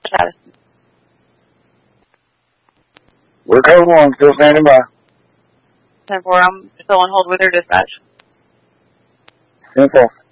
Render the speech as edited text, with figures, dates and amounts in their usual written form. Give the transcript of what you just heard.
Addison. We're code 1, still standing by. 10-4, I'm still on hold with her dispatch. 10-4.